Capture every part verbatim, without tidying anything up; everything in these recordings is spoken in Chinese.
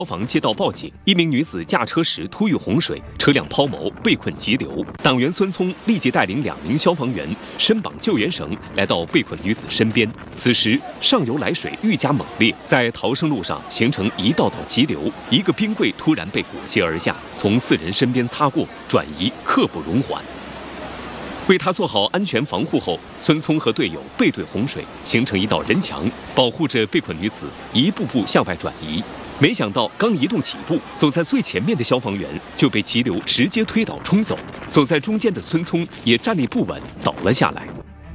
消防接到报警，一名女子驾车时突遇洪水，车辆抛锚，被困急流。党员孙聪立即带领两名消防员伸绑救援绳，来到被困女子身边。此时上游来水愈加猛烈，在逃生路上形成一道道急流，一个冰柜突然被裹挟而下，从四人身边擦过，转移刻不容缓。为他做好安全防护后，孙聪和队友背对洪水，形成一道人墙，保护着被困女子一步步向外转移。没想到刚移动几步，走在最前面的消防员就被急流直接推倒冲走，走在中间的孙聪也站立不稳，倒了下来。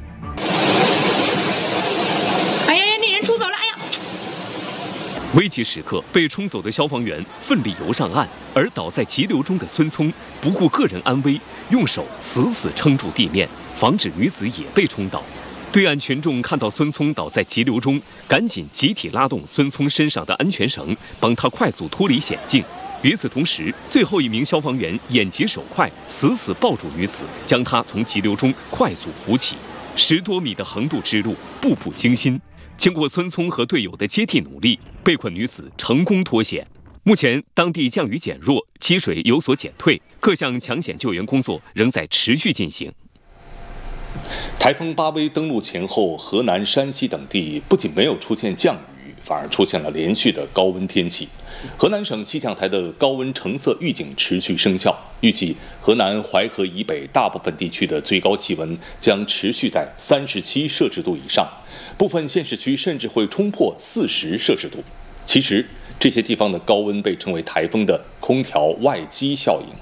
哎呀呀，那人冲走了！哎呀！ 危急时刻，被冲走的消防员奋力游上岸，而倒在急流中的孙聪不顾个人安危，用手死死撑住地面，防止女子也被冲倒。对岸群众看到孙聪倒在急流中，赶紧集体拉动孙聪身上的安全绳，帮他快速脱离险境。与此同时，最后一名消防员眼疾手快，死死抱住女子，将她从急流中快速扶起。十多米的横渡之路，步步惊心。经过孙聪和队友的接替努力，被困女子成功脱险。目前，当地降雨减弱，积水有所减退，各项抢险救援工作仍在持续进行。 台风巴威登陆前后，河南、山西等地不仅没有出现降雨，反而出现了连续的高温天气。河南省气象台的高温橙色预警持续生效，预计河南淮河以北大部分地区的最高气温将持续在三十七摄氏度以上，部分县市区甚至会冲破四十摄氏度。其实，这些地方的高温被称为台风的空调外机效应。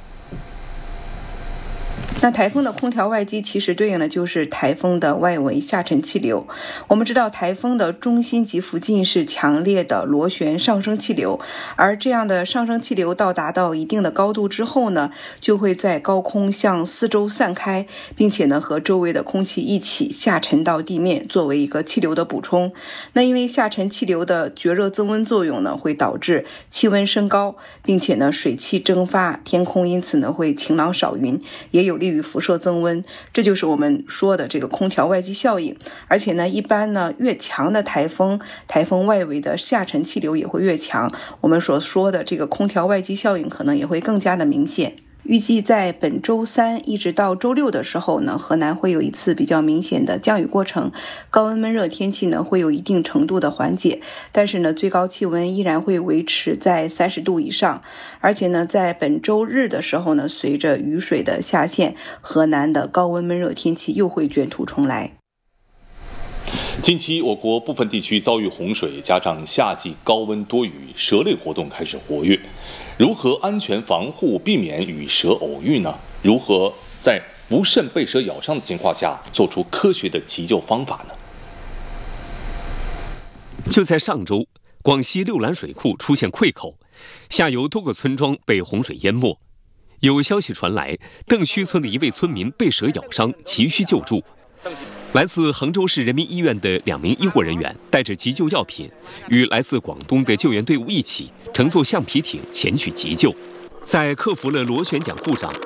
那台风的空调外机其实对应的就是台风的外围下沉气流。我们知道台风的中心及附近是强烈的螺旋上升气流，而这样的上升气流到达到一定的高度之后呢，就会在高空向四周散开，并且呢和周围的空气一起下沉到地面，作为一个气流的补充。那因为下沉气流的绝热增温作用呢，会导致气温升高，并且呢水汽蒸发，天空因此呢会晴朗少云，也有利于辐射增温，这就是我们说的这个空调外机效应。而且呢，一般呢越强的台风，台风外围的下沉气流也会越强，我们所说的这个空调外机效应可能也会更加的明显。预计在本周三一直到周六的时候呢，河南会有一次比较明显的降雨过程，高温闷热天气呢会有一定程度的缓解，但是呢最高气温依然会维持在三十度以上。而且呢在本周日的时候呢，随着雨水的下陷，河南的高温闷热天气又会卷土重来。 近期我国部分地区遭遇洪水，加上夏季高温多雨，蛇类活动开始活跃。如何安全防护，避免与蛇偶遇呢？如何在不慎被蛇咬伤的情况下，做出科学的急救方法呢？ 就在上周，广西六兰水库出现溃口，下游多个村庄被洪水淹没。有消息传来，邓须村的一位村民被蛇咬伤，急需救助。来自杭州市人民医院的两名医护人员带着急救药品，与来自广东的救援队伍一起乘坐橡皮艇前去急救。在克服了螺旋桨故障、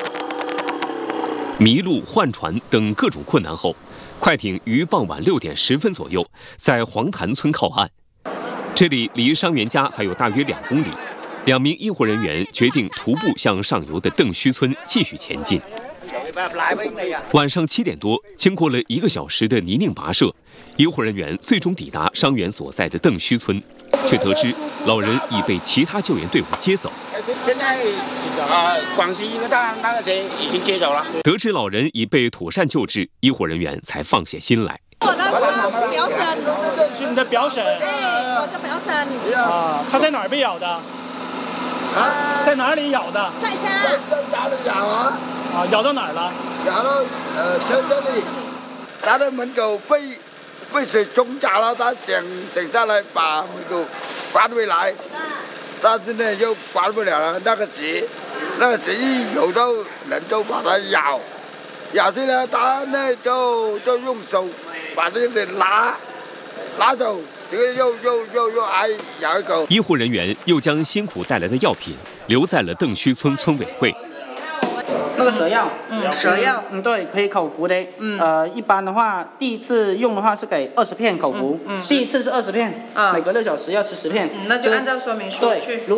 迷路、换船等各种困难后，快艇于傍晚六点十分左右在黄潭村靠岸。这里离伤员家还有大约两公里，两名医护人员决定徒步向上游的邓须村继续前进。晚上七点多，经过了一个小时的泥泞跋涉，医护人员最终抵达伤员所在的邓须村，却得知老人已被其他救援队伍接走。 现在呃，广西一个大那个谁已经接走了。 得知老人已被妥善救治，医护人员才放下心来。 我的表婶， 是你的表婶。 对，我的表婶。 啊，他在哪儿被咬的？啊，在哪里咬的？ 在家。 在家里咬啊。 啊，咬到哪儿了？ 咬到呃车这里，他的门口被被水冲炸了，他想想下来把门口刮回来，但是呢又刮不了了。那个蛇，那个蛇一有到人就把它咬，咬去了，他呢就就用手把这个拉拉走，这个又又又又挨咬一口。 医护人员又将辛苦带来的药品留在了邓须村村委会。 那个蛇药， 嗯，蛇药， 嗯，对，可以口服的。嗯，呃，一般的话，第一次用的话是给二十片口服，嗯，第一次是二十片，啊，每隔六小时要吃十片。 嗯，那就按照说明书去。